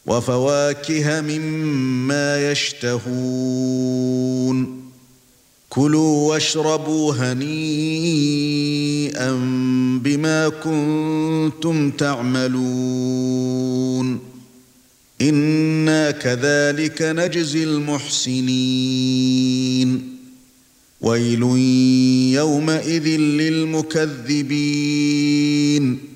وفواكه مما يشتهون كلوا واشربوا هنيئا بما كنتم تعملون إنا كذلك نجزي المحسنين ويل يومئذ للمكذبين